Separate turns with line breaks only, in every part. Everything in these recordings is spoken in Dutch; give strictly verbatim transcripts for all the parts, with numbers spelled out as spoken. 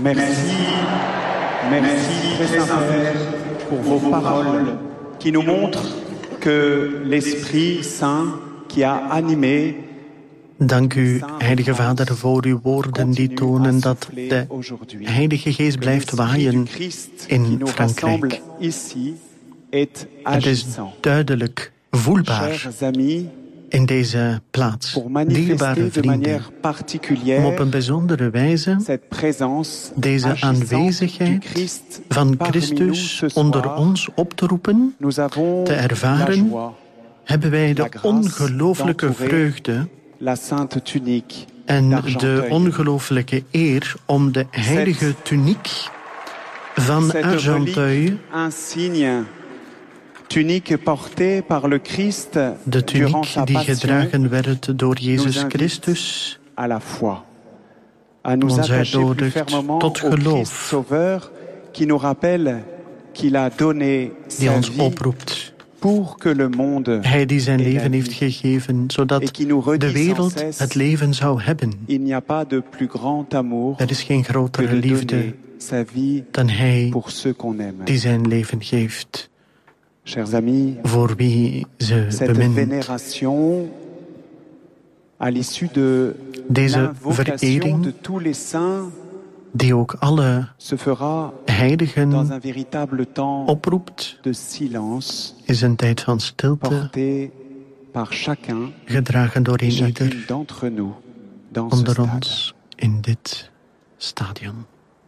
Merci, merci, très Saint-Père, pour vos paroles qui nous montrent que l'Esprit Saint qui a animé.
Dank u, Heilige Vader, voor uw woorden die tonen dat de Heilige Geest blijft waaien in Frankrijk. Het is duidelijk voelbaar in deze plaats, dierbare vrienden, om op een bijzondere wijze deze aanwezigheid van Christus onder ons op te roepen, te ervaren, hebben wij de ongelooflijke vreugde en de ongelooflijke eer om de heilige tuniek van Argenteuil, de tuniek die gedragen werd door Jezus Christus, ons uitnodigt tot geloof, die ons oproept. Hij die zijn leven heeft gegeven, zodat de wereld het leven zou hebben. Er is geen grotere liefde dan Hij die zijn leven geeft voor wie ze bemint. Deze verering, die ook alle heiligen oproept, is een tijd van stilte, gedragen door een ieder onder ons in dit stadion.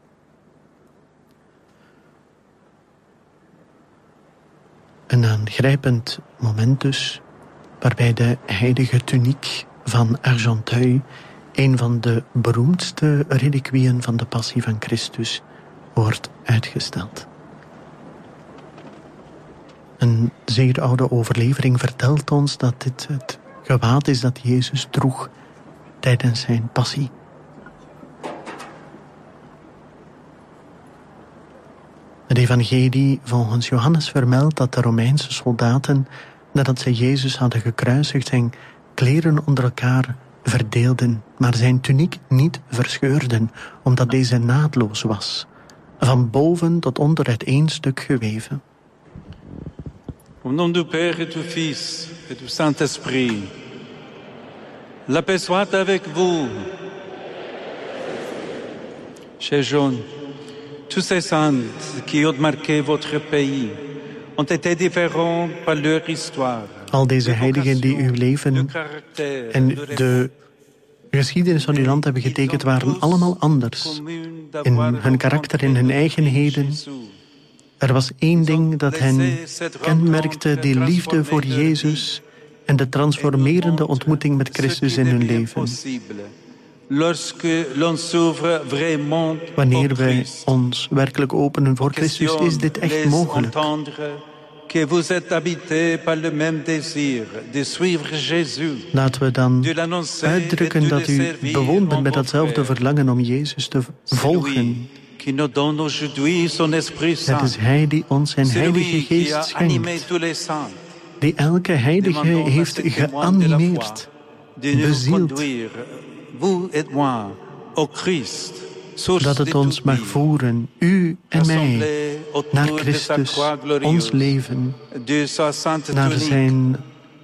Een aangrijpend moment dus, waarbij de heilige tuniek van Argenteuil, een van de beroemdste reliquieën van de passie van Christus, wordt uitgesteld. Een zeer oude overlevering vertelt ons dat dit het gewaad is dat Jezus droeg tijdens zijn passie. Het evangelie volgens Johannes vermeldt dat de Romeinse soldaten, nadat zij Jezus hadden gekruisigd, zijn kleren onder elkaar verdeelden, maar zijn tuniek niet verscheurden, omdat deze naadloos was, van boven tot onder het één stuk geweven.
Au nom du Père et du Fils et du Saint-Esprit, la paix soit avec vous. Chers jeunes, tous ces saints qui ont marqué votre pays ont été différents par leur histoire.
Al deze heiligen die uw leven en de geschiedenis van uw land hebben getekend, waren allemaal anders. In hun karakter, in hun eigenheden. Er was één ding dat hen kenmerkte, die liefde voor Jezus en de transformerende ontmoeting met Christus in hun leven. Wanneer wij ons werkelijk openen voor Christus, is dit echt mogelijk. Laten we dan uitdrukken dat u bewoond bent met datzelfde verlangen om Jezus te volgen. Het is Hij die ons zijn Heilige Geest schenkt, die elke heilige heeft geanimeerd, bezield, dat het ons mag voeren, u en mij, naar Christus, ons leven, naar zijn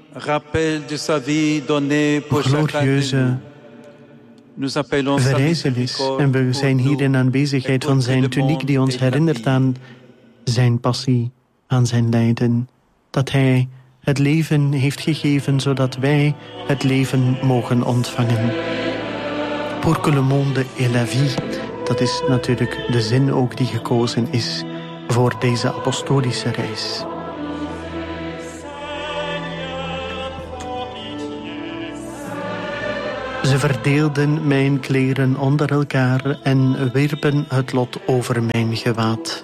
glorieuze verrijzenis. En we zijn hier in aanwezigheid van zijn tuniek die ons herinnert aan zijn passie, aan zijn lijden, dat hij het leven heeft gegeven, zodat wij het leven mogen ontvangen. Pour que le monde et la vie, dat is natuurlijk de zin ook die gekozen is voor deze apostolische reis. Ze verdeelden mijn kleren onder elkaar en wierpen het lot over mijn gewaad.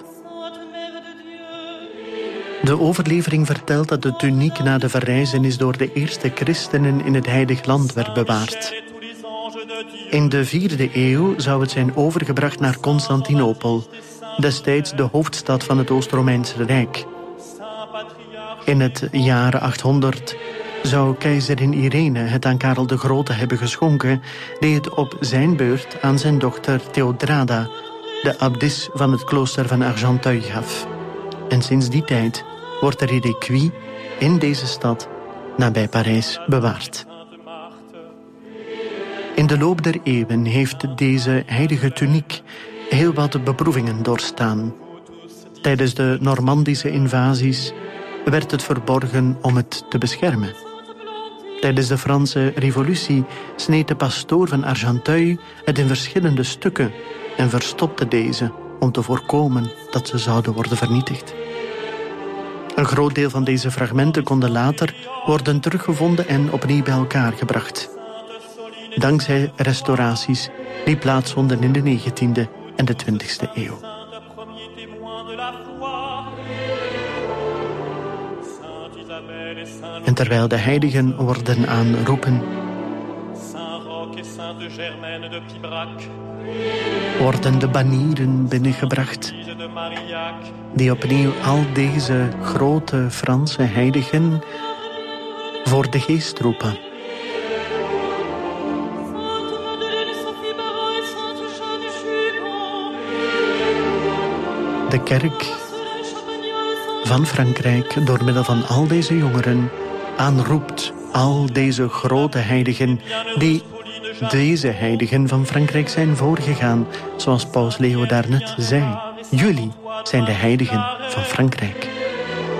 De overlevering vertelt dat de tuniek na de verrijzenis door de eerste christenen in het heilig land werd bewaard. In de vierde eeuw zou het zijn overgebracht naar Constantinopel, destijds de hoofdstad van het Oost-Romeinse Rijk. In het jaar achthonderd zou keizerin Irene het aan Karel de Grote hebben geschonken, die het op zijn beurt aan zijn dochter Theodrada de abdis van het klooster van Argenteuil gaf. En sinds die tijd wordt de reliquie in deze stad nabij Parijs bewaard. In de loop der eeuwen heeft deze heilige tuniek heel wat beproevingen doorstaan. Tijdens de Normandische invasies werd het verborgen om het te beschermen. Tijdens de Franse revolutie sneed de pastoor van Argenteuil het in verschillende stukken en verstopte deze om te voorkomen dat ze zouden worden vernietigd. Een groot deel van deze fragmenten konden later worden teruggevonden en opnieuw bij elkaar gebracht. Dankzij restauraties die plaatsvonden in de negentiende en de twintigste eeuw. En terwijl de heiligen worden aanroepen, worden de banieren binnengebracht die opnieuw al deze grote Franse heiligen voor de geest roepen. De kerk van Frankrijk, door middel van al deze jongeren, aanroept al deze grote heiligen die deze heiligen van Frankrijk zijn voorgegaan, zoals Paus Leo daarnet zei. Jullie zijn de heiligen van Frankrijk.